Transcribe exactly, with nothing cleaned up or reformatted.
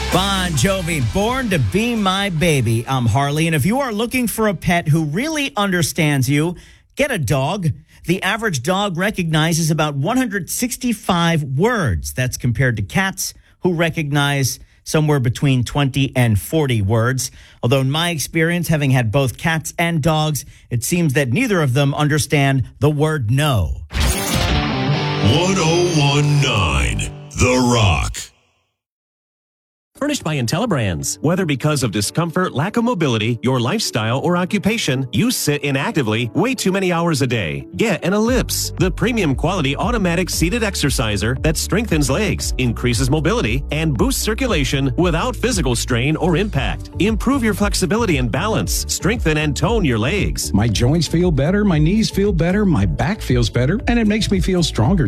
Bon Jovi, Born to Be My Baby. I'm Harley, and if you are looking for a pet who really understands you, get a dog. The average dog recognizes about one hundred sixty-five words. That's compared to cats, who recognize somewhere between twenty and forty words. Although in my experience, having had both cats and dogs, it seems that neither of them understand the word no. one oh one point nine The Rock. Furnished by IntelliBrands. Whether because of discomfort, lack of mobility, your lifestyle, or occupation, you sit inactively way too many hours a day. Get an Ellipse, the premium quality automatic seated exerciser that strengthens legs, increases mobility, and boosts circulation without physical strain or impact. Improve your flexibility and balance. Strengthen and tone your legs. My joints feel better, my knees feel better, my back feels better, and it makes me feel stronger.